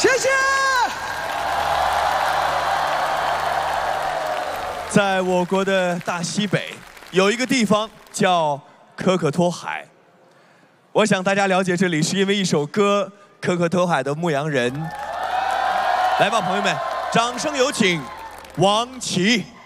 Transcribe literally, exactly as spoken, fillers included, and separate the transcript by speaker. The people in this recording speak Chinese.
Speaker 1: 谢谢。
Speaker 2: 在我国的大西北，有一个地方叫可可托海。我想大家了解这里，是因为一首歌《可可托海的牧羊人》。来吧，朋友们，掌声有请王琦。